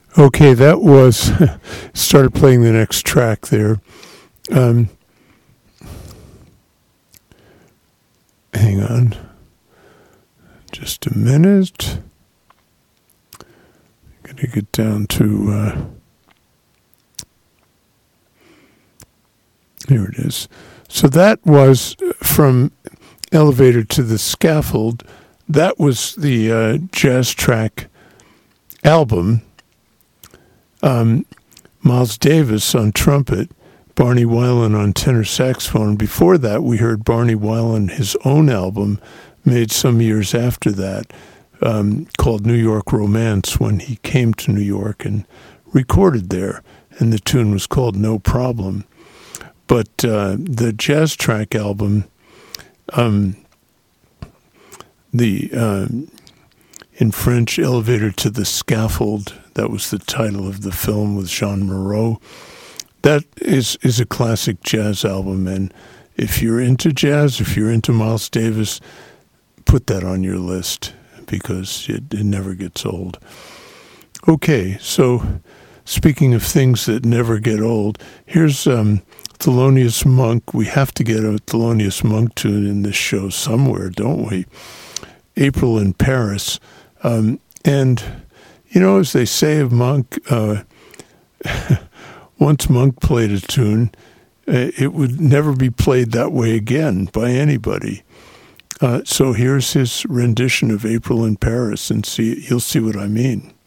Okay, that was started playing the next track there. Hang on, just a minute. I'm gonna get down to here it is. So that was from Elevator to the Scaffold. That was the Jazz Track album. Miles Davis on trumpet, Barney Weiland on tenor saxophone. Before that, we heard Barney Weiland, his own album, made some years after that, called New York Romance, when he came to New York and recorded there. And the tune was called No Problem. But the Jazz Track album, in French, Elevator to the Scaffold, that was the title of the film with Jean Moreau. That is a classic jazz album, and if you're into jazz, if you're into Miles Davis, put that on your list because it never gets old. Okay, so speaking of things that never get old, here's Thelonious Monk. We have to get a Thelonious Monk tune in this show somewhere, don't we? April in Paris. And, you know, as they say of Monk, once Monk played a tune, it would never be played that way again by anybody. So here's his rendition of April in Paris, and you'll see what I mean.